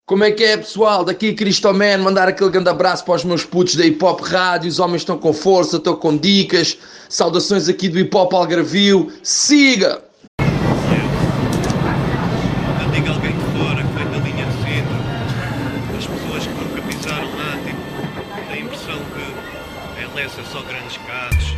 Como é que é, pessoal? Daqui Cristoman, mandar aquele grande abraço para os meus putos da Hip Hop Rádio. Os homens estão com força, estão com dicas. Saudações aqui do Hip Hop Algarvio. Siga! Quando diga alguém de fora que vem da linha de centro, as pessoas que nunca pisaram lá, tipo, têm a impressão que LS é só grandes carros,